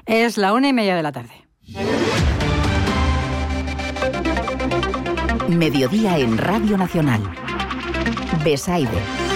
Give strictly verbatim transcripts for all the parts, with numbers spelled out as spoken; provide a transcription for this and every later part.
Es la una y media de la tarde. Mediodía en Radio Nacional. Besaide.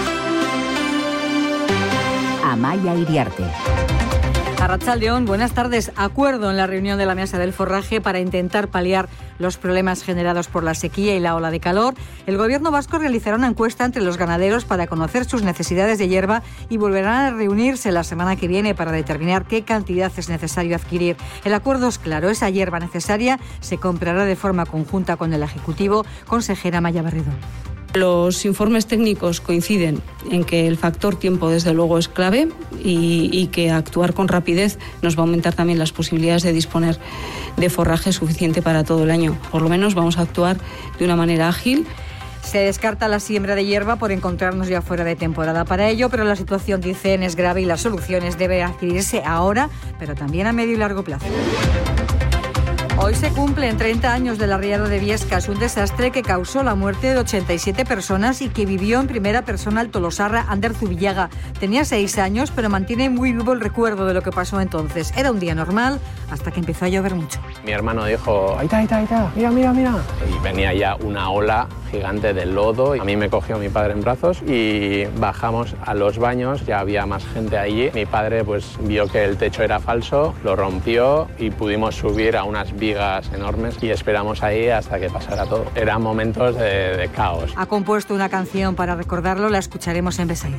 Amaia Iriarte. Arratsaldeon, buenas tardes. Acuerdo en la reunión de la Mesa del Forraje para intentar paliar los problemas generados por la sequía y la ola de calor. El Gobierno vasco realizará una encuesta entre los ganaderos para conocer sus necesidades de hierba y volverán a reunirse la semana que viene para determinar qué cantidad es necesario adquirir. El acuerdo es claro, esa hierba necesaria se comprará de forma conjunta con el Ejecutivo. Consejera Amaia Barredo. Los informes técnicos coinciden en que el factor tiempo desde luego es clave y, y que actuar con rapidez nos va a aumentar también las posibilidades de disponer de forraje suficiente para todo el año. Por lo menos vamos a actuar de una manera ágil. Se descarta la siembra de hierba por encontrarnos ya fuera de temporada para ello, pero la situación, dicen, es grave y las soluciones deben adquirirse ahora, pero también a medio y largo plazo. Hoy se cumplen treinta años de la riada de Biescas, un desastre que causó la muerte de ochenta y siete personas y que vivió en primera persona el tolosarra Ander Zubillaga. Tenía seis años, pero mantiene muy vivo el recuerdo de lo que pasó entonces. Era un día normal hasta que empezó a llover mucho. Mi hermano dijo, ahí está, ahí está, ahí está, mira, mira, mira. Y venía ya una ola gigante de lodo. A mí me cogió mi padre en brazos y bajamos a los baños, ya había más gente allí. Mi padre pues vio que el techo era falso, lo rompió y pudimos subir a unas vigas enormes y esperamos ahí hasta que pasara todo. Eran momentos de, de caos. Ha compuesto una canción para recordarlo, la escucharemos en Besaide.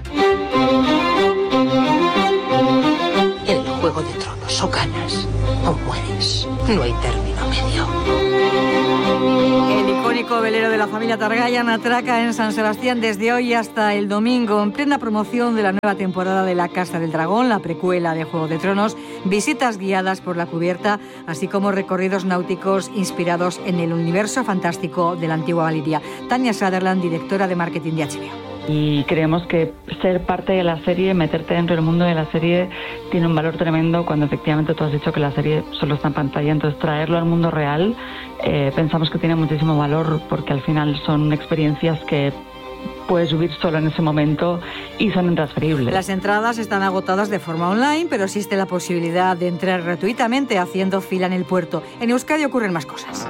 El Juego de Tronos, o ganas o mueres. No hay término medio. El icónico velero de la familia Targaryen atraca en San Sebastián desde hoy hasta el domingo, en plena promoción de la nueva temporada de La Casa del Dragón, la precuela de Juego de Tronos, visitas guiadas por la cubierta, así como recorridos náuticos inspirados en el universo fantástico de la antigua Valiria. Tania Sutherland, directora de marketing de H B O. Y creemos que ser parte de la serie, meterte dentro del mundo de la serie, tiene un valor tremendo cuando efectivamente tú has dicho que la serie solo está en pantalla. Entonces traerlo al mundo real eh, pensamos que tiene muchísimo valor porque al final son experiencias que puedes vivir solo en ese momento y son intransferibles. Las entradas están agotadas de forma online, pero existe la posibilidad de entrar gratuitamente haciendo fila en el puerto. En Euskadi ocurren más cosas.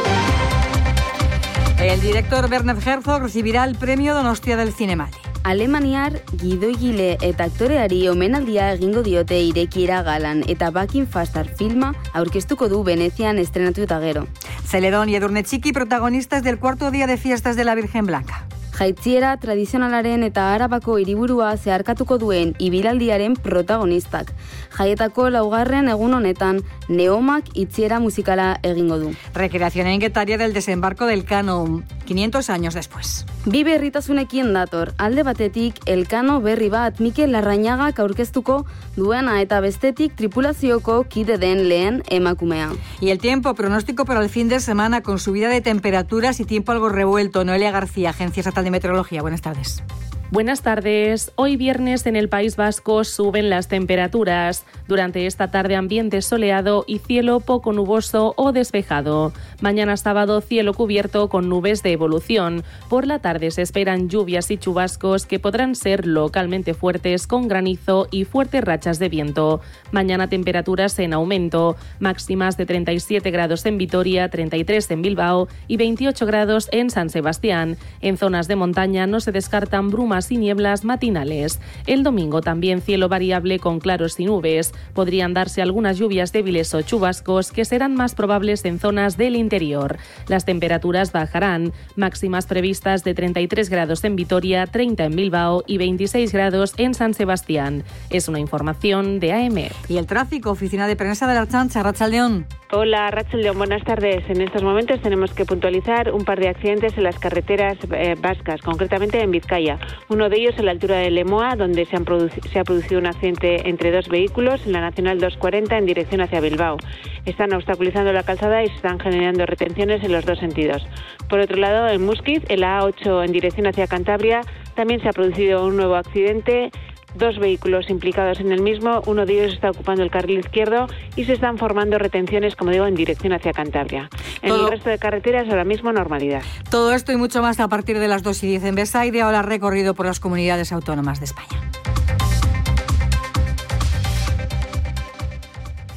El director Werner Herzog recibirá el premio Donostia del Zinemaldi. Alemaniar gidoigile eta aktoreari omenaldia egingo diote irekiera galan eta Bakin Fastar filma aurkeztuko du Venezian estrenatu eta gero. Celedón y Edurne Txiki, protagonistas del cuarto día de fiestas de la Virgen Blanca. Jaitziera tradizionalaren eta Arabako hiriburua zeharkatuko duen ibilaldiaren protagonistak. Jaietako laugarren egun honetan Neomak itziera musikala egingo du. Recreación en Getaria del desembarco del Kano, quinientos años después. Bi berritasunekin dator, alde batetik Elkano berri bat Mikel Larrañagak aurkeztuko duena eta bestetik tripulazioko kide den lehen emakumea. Y el tiempo, pronóstico para el fin de semana con subida de temperaturas y tiempo algo revuelto. Noelia García, Agencia Estatal de Meteorología. Buenas tardes. Buenas tardes. Hoy viernes en el País Vasco suben las temperaturas. Durante esta tarde ambiente soleado y cielo poco nuboso o despejado. Mañana sábado cielo cubierto con nubes de evolución. Por la tarde se esperan lluvias y chubascos que podrán ser localmente fuertes con granizo y fuertes rachas de viento. Mañana temperaturas en aumento. Máximas de treinta y siete grados en Vitoria, treinta y tres en Bilbao y veintiocho grados en San Sebastián. En zonas de montaña no se descartan brumas y nieblas matinales. El domingo también cielo variable con claros y nubes. Podrían darse algunas lluvias débiles o chubascos que serán más probables en zonas del interior. Las temperaturas bajarán. Máximas previstas de treinta y tres grados en Vitoria, treinta en Bilbao y veintiséis grados en San Sebastián. Es una información de A M. Y el tráfico, oficina de prensa de la Ertzaintza, Arratsaldeon. Hola, Arratsaldeon, buenas tardes. En estos momentos tenemos que puntualizar un par de accidentes en las carreteras eh, vascas, concretamente en Vizcaya. Uno de ellos a la altura de Lemoa, donde se, han produci- se ha producido un accidente entre dos vehículos en la Nacional doscientos cuarenta en dirección hacia Bilbao. Están obstaculizando la calzada y se están generando retenciones en los dos sentidos. Por otro lado, en Muskiz, en la A ocho en dirección hacia Cantabria, también se ha producido un nuevo accidente. Dos vehículos implicados en el mismo, uno de ellos está ocupando el carril izquierdo y se están formando retenciones, como digo, en dirección hacia Cantabria. En Todo. el resto de carreteras ahora mismo normalidad. Todo esto y mucho más a partir de las dos y diez en Besaide, ahora recorrido por las comunidades autónomas de España.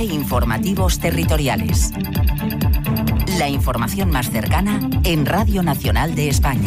Informativos Territoriales. La información más cercana en Radio Nacional de España.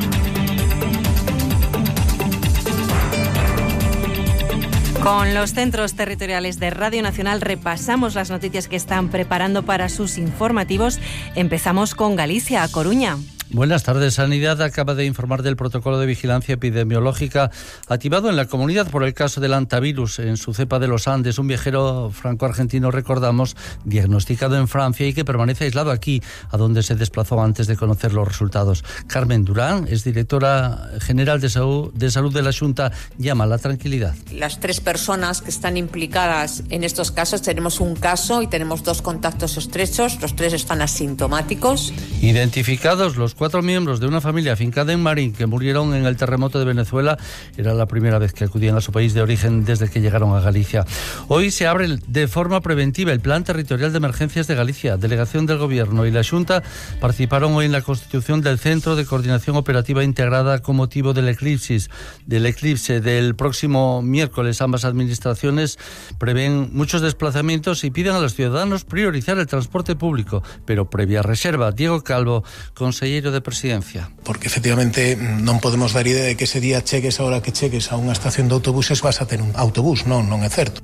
Con los centros territoriales de Radio Nacional repasamos las noticias que están preparando para sus informativos. Empezamos con Galicia, a Coruña. Buenas tardes. Sanidad acaba de informar del protocolo de vigilancia epidemiológica activado en la comunidad por el caso del hantavirus en su cepa de los Andes, un viajero franco-argentino, recordamos, diagnosticado en Francia y que permanece aislado aquí, a donde se desplazó antes de conocer los resultados. Carmen Durán es directora general de salud de, salud de la Xunta, llama a la tranquilidad. Las tres personas que están implicadas en estos casos, tenemos un caso y tenemos dos contactos estrechos, los tres están asintomáticos. Identificados los cuatro miembros de una familia afincada en Marín que murieron en el terremoto de Venezuela. Era la primera vez que acudían a su país de origen desde que llegaron a Galicia. Hoy se abre de forma preventiva el Plan Territorial de Emergencias de Galicia. Delegación del Gobierno y la Xunta participaron hoy en la constitución del Centro de Coordinación Operativa Integrada con motivo del eclipse, del eclipse del próximo miércoles. Ambas administraciones prevén muchos desplazamientos y piden a los ciudadanos priorizar el transporte público, pero previa reserva. Diego Calvo, consejero de Presidencia. Porque efectivamente non podemos dar idea de que ese día chegues a hora que chegues a unha estación de autobuses vas a ter un autobús, non, non é certo.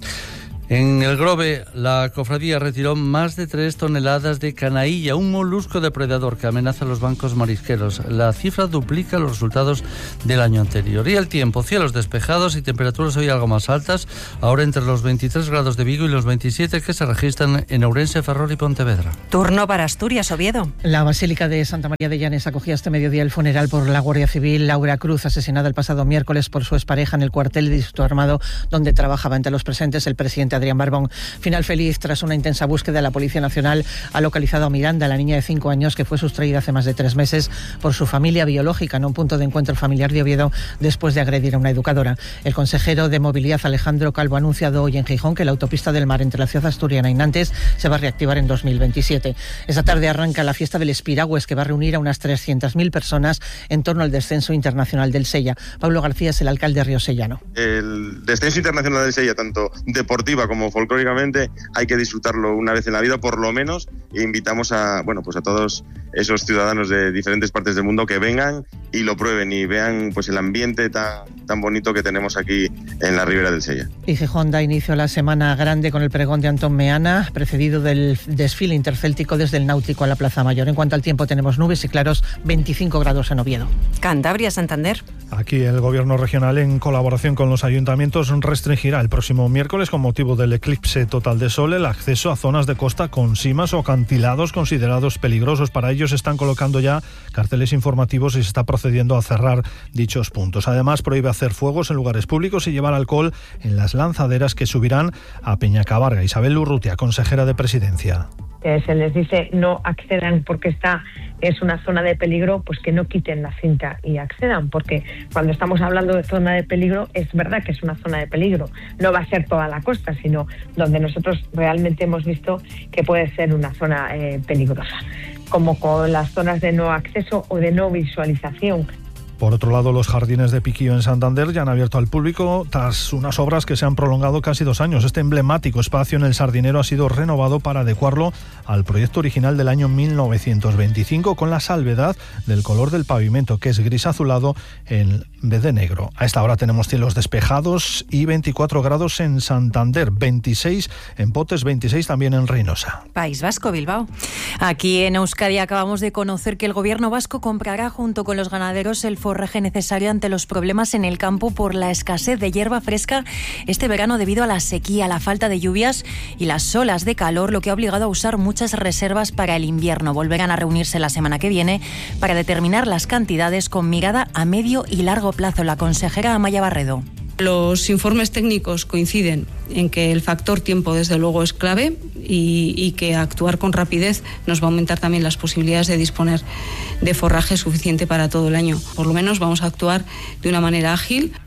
En el Grove, la cofradía retiró más de tres toneladas de canailla, un molusco depredador que amenaza a los bancos marisqueros. La cifra duplica los resultados del año anterior. Y el tiempo, cielos despejados y temperaturas hoy algo más altas, ahora entre los veintitrés grados de Vigo y los veintisiete que se registran en Ourense, Ferrol y Pontevedra. Turno para Asturias, Oviedo. La Basílica de Santa María de Llanes acogía este mediodía el funeral por la Guardia Civil. Laura Cruz, asesinada el pasado miércoles por su expareja en el cuartel de distrito armado donde trabajaba. Entre los presentes, el presidente Adrián Barbón. Final feliz. Tras una intensa búsqueda, la Policía Nacional ha localizado a Miranda, la niña de cinco años que fue sustraída hace más de tres meses por su familia biológica en un punto de encuentro familiar de Oviedo después de agredir a una educadora. El consejero de Movilidad, Alejandro Calvo, ha anunciado hoy en Gijón que la autopista del mar entre la ciudad asturiana y Nantes se va a reactivar en dos mil veintisiete. Esta tarde arranca la fiesta del Espiragües, que va a reunir a unas trescientas mil personas en torno al descenso internacional del Sella. Pablo García es el alcalde de Riosellano. El descenso internacional del Sella, tanto deportiva como folclórica, folclóricamente, hay que disfrutarlo una vez en la vida, por lo menos, e invitamos a, bueno, pues a todos esos ciudadanos de diferentes partes del mundo que vengan y lo prueben y vean pues el ambiente tan, tan bonito que tenemos aquí en la Ribera del Sella. Y Gijón da inicio a la Semana Grande con el pregón de Antón Meana, precedido del desfile intercéltico desde el Náutico a la Plaza Mayor. En cuanto al tiempo, tenemos nubes y claros, veinticinco grados en Oviedo. Cantabria, Santander. Aquí el Gobierno regional, en colaboración con los ayuntamientos, restringirá el próximo miércoles, con motivo del eclipse total de sol, el acceso a zonas de costa con simas o acantilados considerados peligrosos. Para ello se están colocando ya carteles informativos y se está procediendo a cerrar dichos puntos. Además, prohíbe hacer fuegos en lugares públicos y llevar alcohol en las lanzaderas que subirán a Peñacabarga. Isabel Urrutia, consejera de Presidencia. Eh, se les dice no accedan porque esta es una zona de peligro, pues que no quiten la cinta y accedan, porque cuando estamos hablando de zona de peligro, es verdad que es una zona de peligro, no va a ser toda la costa, sino donde nosotros realmente hemos visto que puede ser una zona eh, peligrosa, como con las zonas de no acceso o de no visualización. Por otro lado, los jardines de Piquillo en Santander ya han abierto al público tras unas obras que se han prolongado casi dos años. Este emblemático espacio en el Sardinero ha sido renovado para adecuarlo al proyecto original del año mil novecientos veinticinco, con la salvedad del color del pavimento, que es gris azulado en vez de negro. A esta hora tenemos cielos despejados y veinticuatro grados en Santander, veintiséis en Potes, veintiséis también en Reynosa. País Vasco, Bilbao. Aquí en Euskadi acabamos de conocer que el gobierno vasco comprará junto con los ganaderos el forraje necesario ante los problemas en el campo por la escasez de hierba fresca este verano debido a la sequía, la falta de lluvias y las olas de calor, lo que ha obligado a usar muchas reservas para el invierno. Volverán a reunirse la semana que viene para determinar las cantidades con mirada a medio y largo plazo. La consejera Amaya Barredo. Los informes técnicos coinciden en que el factor tiempo desde luego es clave y, y que actuar con rapidez nos va a aumentar también las posibilidades de disponer de forraje suficiente para todo el año. Por lo menos vamos a actuar de una manera ágil.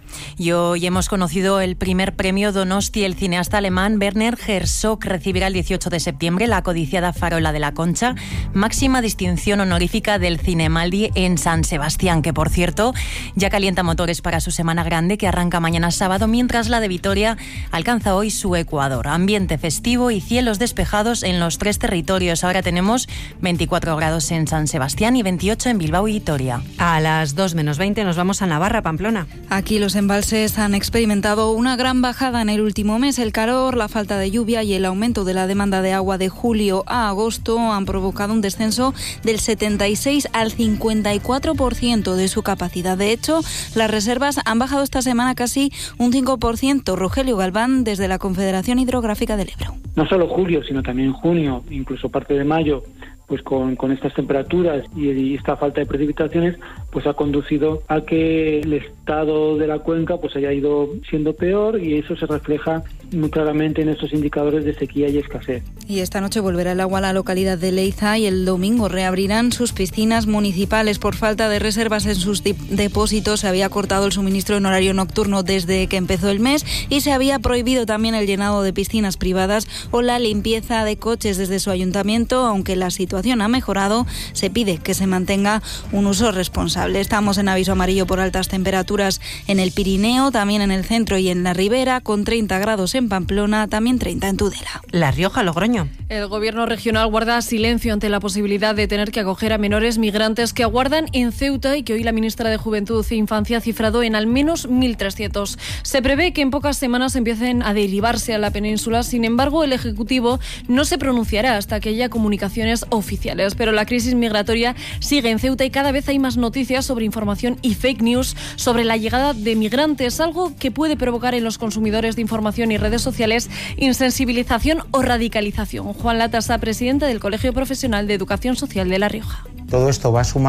Y hoy hemos conocido el primer premio Donosti. El cineasta alemán Werner Herzog recibirá el dieciocho de septiembre la codiciada Farola de la Concha, máxima distinción honorífica del Cinemaldi en San Sebastián, que por cierto ya calienta motores para su Semana Grande, que arranca mañana sábado, mientras la de Vitoria alcanza hoy su Ecuador. Ambiente festivo y cielos despejados en los tres territorios. Ahora tenemos veinticuatro grados en San Sebastián y veintiocho en Bilbao y Vitoria. A las dos menos veinte nos vamos a Navarra, Pamplona. Aquí los embalses han experimentado una gran bajada en el último mes. El calor, la falta de lluvia y el aumento de la demanda de agua de julio a agosto han provocado un descenso del setenta y seis al cincuenta y cuatro por ciento de su capacidad. De hecho, las reservas han bajado esta semana casi un cinco por ciento. Rogelio Galván, desde la Confederación Hidrográfica del Ebro. No solo julio, sino también junio, incluso parte de mayo, pues con, con estas temperaturas y, y esta falta de precipitaciones, pues ha conducido a que el estado de la cuenca pues haya ido siendo peor, y eso se refleja muy claramente en estos indicadores de sequía y escasez. Y esta noche volverá el agua a la localidad de Leiza y el domingo reabrirán sus piscinas municipales. Por falta de reservas en sus depósitos se había cortado el suministro en horario nocturno desde que empezó el mes, y se había prohibido también el llenado de piscinas privadas o la limpieza de coches desde su ayuntamiento. Aunque la situación ha mejorado, se pide que se mantenga un uso responsable. Estamos en aviso amarillo por altas temperaturas en el Pirineo, también en el centro y en la Ribera, con treinta grados en Pamplona, también treinta en Tudela. La Rioja, Logroño. El gobierno regional guarda silencio ante la posibilidad de tener que acoger a menores migrantes que aguardan en Ceuta, y que hoy la ministra de Juventud e Infancia ha cifrado en al menos mil trescientos. Se prevé que en pocas semanas empiecen a derivarse a la península. Sin embargo, el Ejecutivo no se pronunciará hasta que haya comunicaciones oficiales. Pero la crisis migratoria sigue en Ceuta y cada vez hay más noticias sobre información y fake news sobre la llegada de migrantes, algo que puede provocar en los consumidores de información y redes sociales insensibilización o radicalización. Juan Latasa, presidente del Colegio Profesional de Educación Social de La Rioja. Todo esto va a sumar